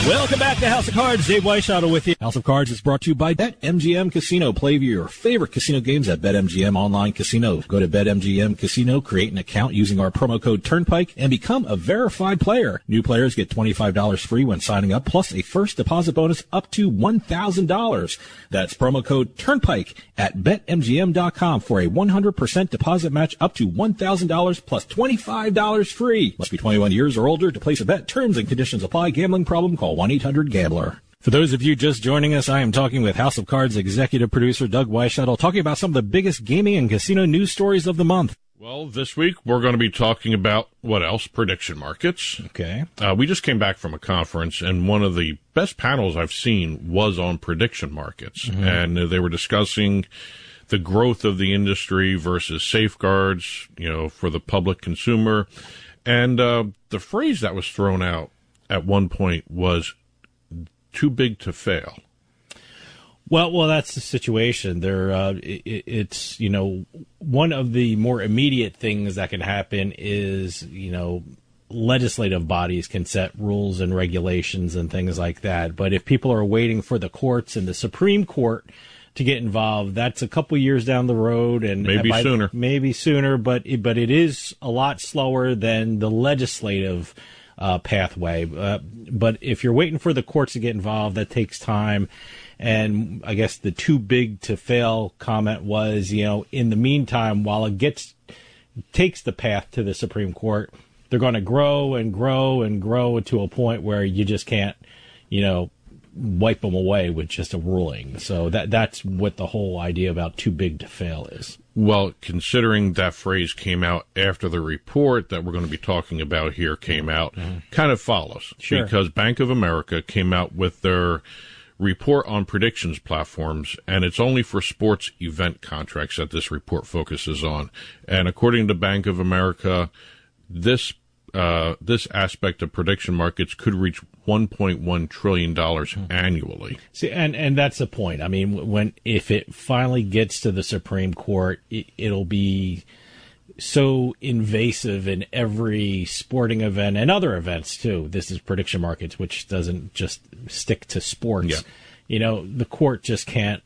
Welcome back to House of Cards. Dave Weishottle with you. House of Cards is brought to you by BetMGM Casino. Play your favorite casino games at BetMGM Online Casino. Go to BetMGM Casino, create an account using our promo code Turnpike, and become a verified player. New players get $25 free when signing up, plus a first deposit bonus up to $1,000. That's promo code Turnpike at BetMGM.com for a 100% deposit match up to $1,000 plus $25 free. Must be 21 years or older to place a bet. Terms and conditions apply. Gambling problem? Call 1-800-GAMBLER. For those of you just joining us, I am talking with House of Cards executive producer Doug Weishottle, talking about some of the biggest gaming and casino news stories of the month. Well, this week we're going to be talking about, what else? Prediction markets. Okay. We just came back from a conference, and one of the best panels I've seen was on prediction markets. Mm-hmm. And they were discussing the growth of the industry versus safeguards, for the public consumer. And the phrase that was thrown out at one point was too big to fail. Well, that's the situation. It's one of the more immediate things that can happen is legislative bodies can set rules and regulations and things like that. But if people are waiting for the courts and the Supreme Court to get involved, that's a couple years down the road, and maybe sooner. But it is a lot slower than the legislative pathway. But if you're waiting for the courts to get involved, that takes time. And I guess the too big to fail comment was, in the meantime, while it takes the path to the Supreme Court, they're going to grow and grow and grow to a point where you just can't, wipe them away with just a ruling. So that's what the whole idea about too big to fail is. Well, considering that phrase came out after the report that we're going to be talking about here came out, kind of follows. Sure. Because Bank of America came out with their report on predictions platforms, and it's only for sports event contracts that this report focuses on. And according to Bank of America, this aspect of prediction markets could reach $1.1 trillion annually. See, and that's the point. I mean, if it finally gets to the Supreme Court, it'll be so invasive in every sporting event and other events too. This is prediction markets, which doesn't just stick to sports. Yeah. The court just can't,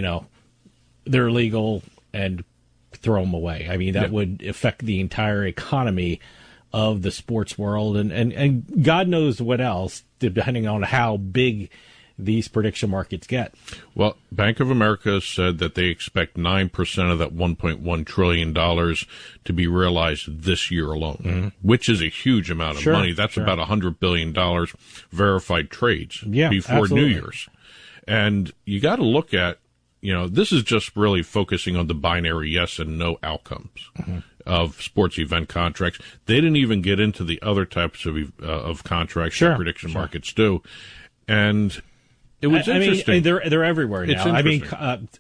they're illegal and throw them away. I mean, that would affect the entire economy of the sports world and God knows what else, depending on how big these prediction markets get. Well, Bank of America said that they expect 9% of that $1.1 trillion to be realized this year alone, which is a huge amount of money. That's about $100 billion verified trades before New Year's. And you got to look at, this is just really focusing on the binary yes and no outcomes of sports event contracts. They didn't even get into the other types of contracts that prediction markets do. And it was interesting. I mean, they're everywhere now. I mean,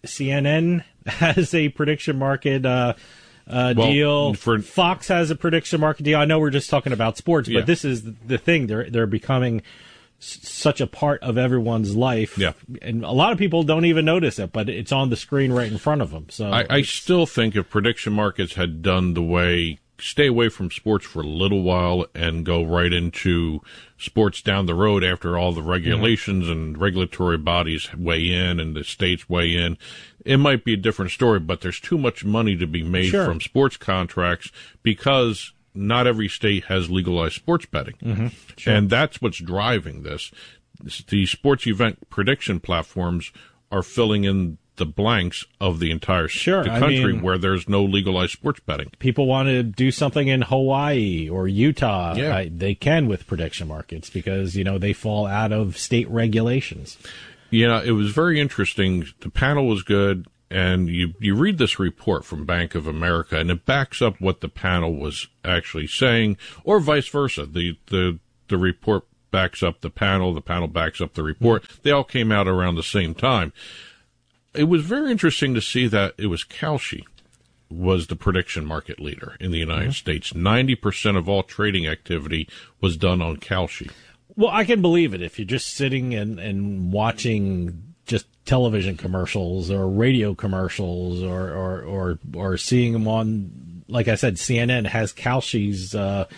CNN has a prediction market deal. Fox has a prediction market deal. I know we're just talking about sports, but this is the thing. They're becoming such a part of everyone's life. Yeah. And a lot of people don't even notice it, but it's on the screen right in front of them. So I still think if prediction markets had done stay away from sports for a little while and go right into sports down the road after all the regulations and regulatory bodies weigh in and the states weigh in, it might be a different story, but there's too much money to be made from sports contracts because not every state has legalized sports betting. And that's what's driving this. The sports event prediction platforms are filling in the blanks of the entire country where there's no legalized sports betting. People want to do something in Hawaii or Utah. They can with prediction markets because, they fall out of state regulations. It was very interesting. The panel was good. And you read this report from Bank of America, and it backs up what the panel was actually saying, or vice versa. The report backs up the panel backs up the report. They all came out around the same time. It was very interesting to see that it was Kalshi was the prediction market leader in the United States. 90% of all trading activity was done on Kalshi. Well, I can believe it if you're just sitting and watching just television commercials or radio commercials or seeing them on, like I said, CNN has Kalshi's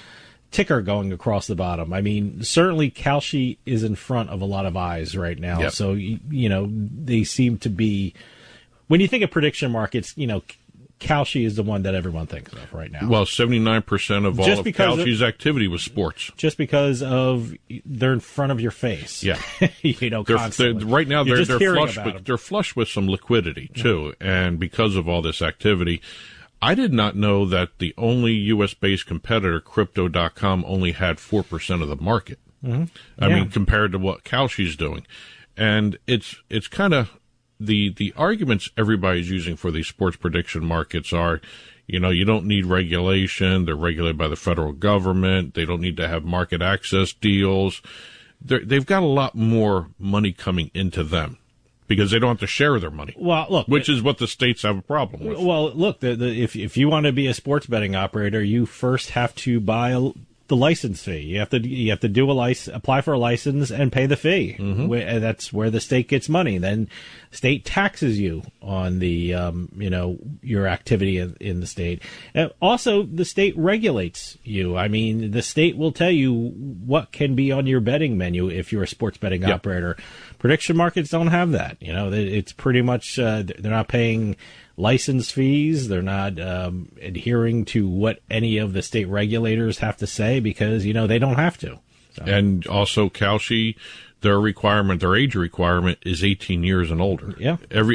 ticker going across the bottom. I mean, certainly Kalshi is in front of a lot of eyes right now. Yep. So, they seem to be, when you think of prediction markets, Kalshi is the one that everyone thinks of right now. Well, 79% of all Just of because Kalshi's activity was sports. Just because of they're in front of your face. Yeah. Constantly. Right now You're they're just flush, about but them. they're flush with some liquidity too. And because of all this activity, I did not know that the only U.S.-based competitor, Crypto.com, only had 4% of the market. Mm-hmm. I mean, compared to what Kalshi's doing. And it's kind of the arguments everybody's using for these sports prediction markets are, you don't need regulation. They're regulated by the federal government. They don't need to have market access deals. They've got a lot more money coming into them because they don't have to share their money. Well, look, which is what the states have a problem with. Well, look, if you want to be a sports betting operator, you first have to buy the license fee. You have to do apply for a license and pay the fee. Mm-hmm. That's where the state gets money. Then state taxes you on the your activity in the state. And also, the state regulates you. I mean, the state will tell you what can be on your betting menu if you're a sports betting operator. Prediction markets don't have that. It's pretty much they're not paying license fees. They're not adhering to what any of the state regulators have to say because, they don't have to. So. And also Kalshi, their age requirement is 18 years and older. Yeah.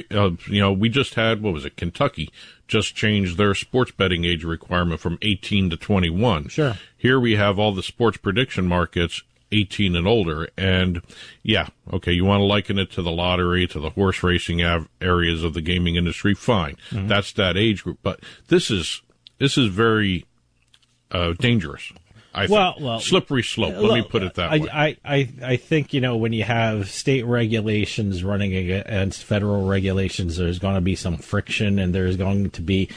We just had, Kentucky just changed their sports betting age requirement from 18 to 21. Sure. Here we have all the sports prediction markets 18 and older. And you want to liken it to the lottery, to the horse racing areas of the gaming industry. Fine. Mm-hmm. That's that age group. But this is very dangerous. I think. Well, slippery slope. Let me put it that way. I think, when you have state regulations running against federal regulations, there's going to be some friction and there's going to be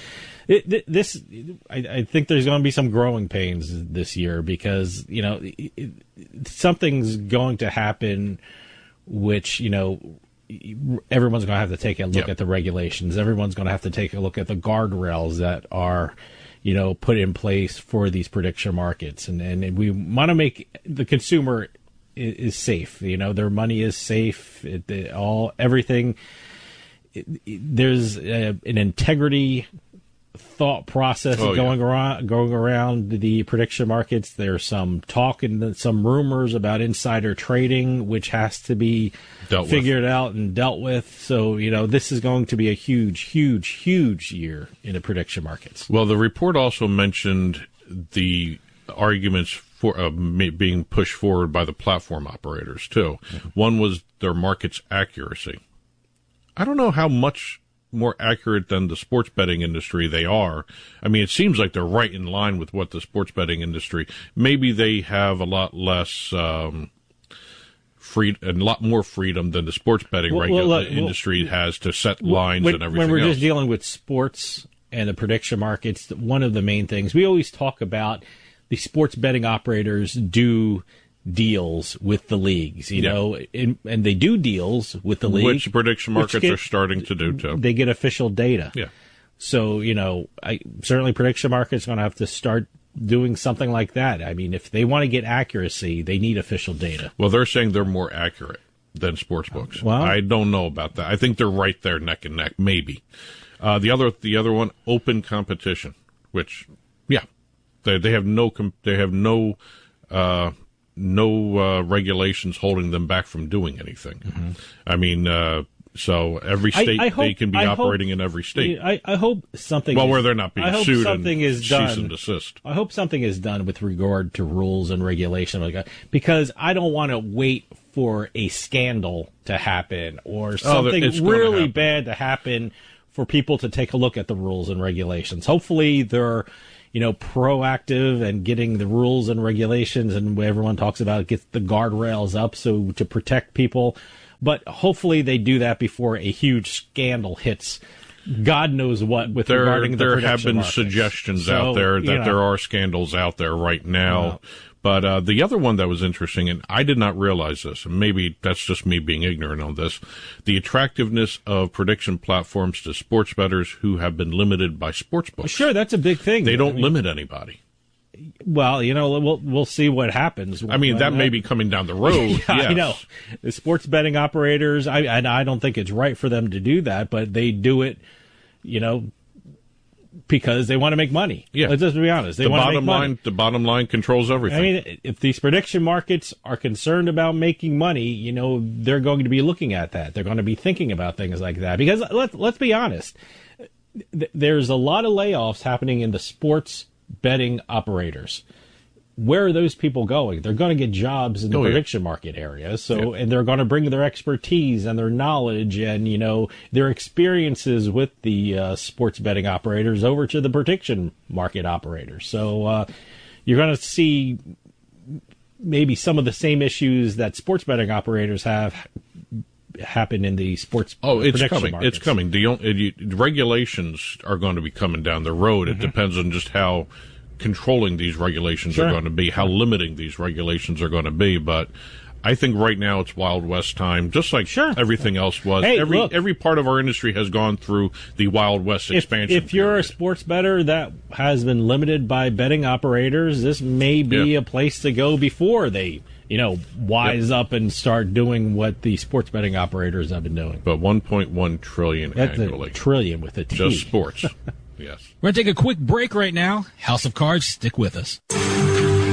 I think there's going to be some growing pains this year because, something's going to happen which, everyone's going to have to take a look at the regulations. Everyone's going to have to take a look at the guardrails that are, put in place for these prediction markets. And we want to make the consumer is safe. Their money is safe. Everything. There's an integrity thought process going around the prediction markets. There's some talk and some rumors about insider trading, which has to be figured out and dealt with. So, this is going to be a huge, huge, huge year in the prediction markets. Well, the report also mentioned the arguments for being pushed forward by the platform operators, too. Mm-hmm. One was their market's accuracy. I don't know how much more accurate than the sports betting industry they are. I mean, it seems like they're right in line with what the sports betting industry. Maybe they have a lot less a lot more freedom than the sports betting industry has to set lines and everything. When we're else. Just dealing with sports and the prediction markets, one of the main things we always talk about, the sports betting operators do deals with the leagues, and they do deals with the league. Which prediction markets are starting to do too. They get official data. Yeah. So, certainly prediction markets are going to have to start doing something like that. I mean, if they want to get accuracy, they need official data. Well, they're saying they're more accurate than sports books. Well, I don't know about that. I think they're right there neck and neck, maybe. The other one, open competition, which, they have no regulations holding them back from doing anything. Mm-hmm. I mean, so every state, they can be operating in every state. I hope something where they're not being sued and cease and desist. I hope something is done with regard to rules and regulation, because I don't want to wait for a scandal to happen or something really bad to happen for people to take a look at the rules and regulations. Hopefully they're proactive and getting the rules and regulations, and everyone talks about it, gets the guardrails up so to protect people. But hopefully they do that before a huge scandal hits. God knows what with regarding the there have been markets. Suggestions out there that there are scandals out there right now. But the other one that was interesting, and I did not realize this, and maybe that's just me being ignorant on this, the attractiveness of prediction platforms to sports bettors who have been limited by sports books. Sure, that's a big thing. They don't limit anybody. Well, we'll see what happens. I mean, that may be coming down the road. Yeah, yes. I know. The sports betting operators, I don't think it's right for them to do that, but they do it, because they want to make money. Yeah. Let's just be honest. They want to make money. The bottom line controls everything. I mean, if these prediction markets are concerned about making money, they're going to be looking at that. They're going to be thinking about things like that. Because let's be honest, there's a lot of layoffs happening in the sports betting operators. Where are those people going? They're going to get jobs in the prediction market area. So, and they're going to bring their expertise and their knowledge and, their experiences with the sports betting operators over to the prediction market operators. So, you're going to see maybe some of the same issues that sports betting operators have happen in the sports prediction markets. It's coming. The regulations are going to be coming down the road. It depends on just how controlling these regulations are going to be, how limiting these regulations are going to be. But I think right now it's Wild West time, just like everything else was. Hey, every part of our industry has gone through the Wild West expansion. If you're a sports bettor that has been limited by betting operators, this may be a place to go before they wise up and start doing what the sports betting operators have been doing. But 1.1 trillion annually. That's a trillion with a T. Just sports. Yes. We're going to take a quick break right now. House of Cards, stick with us.